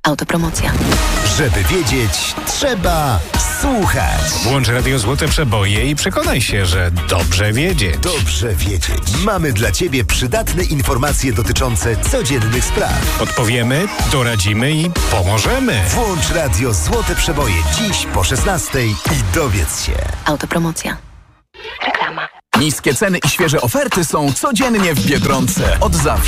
Autopromocja. Żeby wiedzieć, trzeba słuchać. Włącz Radio Złote Przeboje i przekonaj się, że dobrze wiedzieć. Dobrze wiedzieć. Mamy dla Ciebie przydatne informacje dotyczące codziennych spraw. Odpowiemy, doradzimy i pomożemy. Włącz Radio Złote Przeboje dziś po 16:00 i dowiedz się. Autopromocja. Reklama. Niskie ceny i świeże oferty są codziennie w Biedronce. Od zawsze.